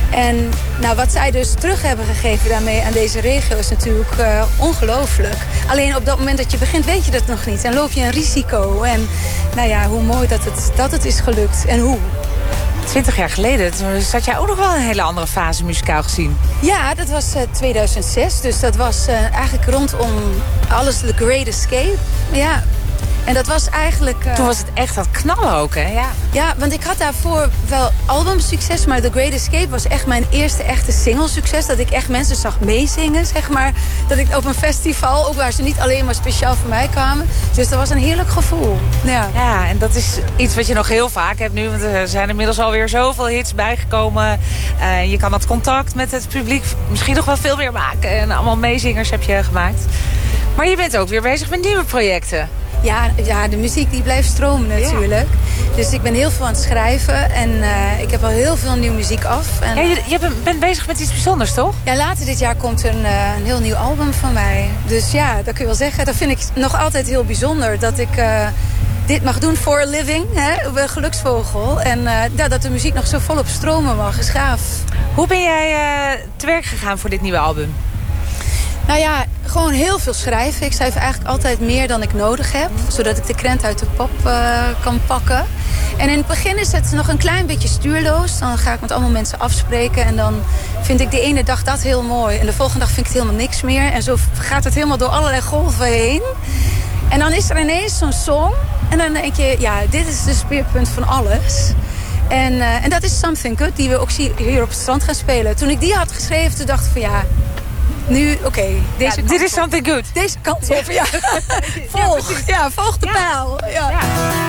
En nou, wat zij dus terug hebben gegeven daarmee aan deze regio is natuurlijk ongelooflijk. Alleen op dat moment dat je begint weet je dat nog niet. En loop je een risico. En nou ja, hoe mooi dat het is gelukt. En hoe. 20 jaar geleden zat jij ook nog wel een hele andere fase muzikaal gezien. Ja, dat was 2006. Dus dat was eigenlijk rondom alles The Great Escape. Ja. En dat was eigenlijk... Toen was het echt dat knallen ook, hè? Ja. Ja, want ik had daarvoor wel albumsucces, maar The Great Escape was echt mijn eerste echte single-succes. Dat ik echt mensen zag meezingen, zeg maar. Dat ik op een festival, ook waar ze niet alleen maar speciaal voor mij kwamen. Dus dat was een heerlijk gevoel. Ja, en dat is iets wat je nog heel vaak hebt nu. Want er zijn inmiddels alweer zoveel hits bijgekomen. Je kan dat contact met het publiek misschien nog wel veel meer maken. En allemaal meezingers heb je gemaakt. Maar je bent ook weer bezig met nieuwe projecten. Ja, de muziek die blijft stromen natuurlijk. Ja. Dus ik ben heel veel aan het schrijven. En ik heb al heel veel nieuwe muziek af. En, ja, je bent bezig met iets bijzonders, toch? Ja, later dit jaar komt een heel nieuw album van mij. Dus ja, dat kun je wel zeggen. Dat vind ik nog altijd heel bijzonder. Dat ik dit mag doen for a living. Hè, een geluksvogel. En dat de muziek nog zo volop stromen mag. Is gaaf. Hoe ben jij te werk gegaan voor dit nieuwe album? Nou ja, gewoon heel veel schrijven. Ik schrijf eigenlijk altijd meer dan ik nodig heb. Zodat ik de krent uit de pop kan pakken. En in het begin is het nog een klein beetje stuurloos. Dan ga ik met allemaal mensen afspreken. En dan vind ik de ene dag dat heel mooi. En de volgende dag vind ik het helemaal niks meer. En zo gaat het helemaal door allerlei golven heen. En dan is er ineens zo'n song. En dan denk je, ja, dit is de speerpunt van alles. En dat is Something Good, die we ook hier op het strand gaan spelen. Toen ik die had geschreven, toen dacht ik van ja... Nu, oké, dit is Something Good. Deze kant op, ja. Volg de pijl. Ja.